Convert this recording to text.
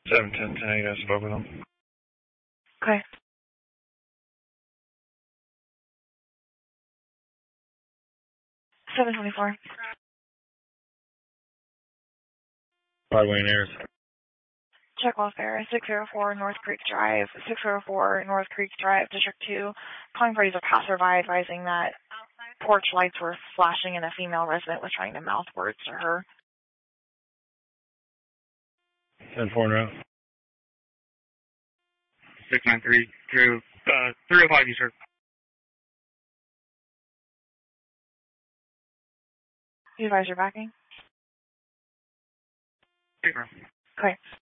710, you guys spoke with him. Okay. $724. Broadway and Ayers. Check welfare, 604 North Creek Drive, 604 North Creek Drive, District 2. Calling parties a passerby advising that porch lights were flashing and a female resident was trying to mouth words to her. 10-4 now. 693 through 305 Eastern. You advise your backing? Paper. Okay.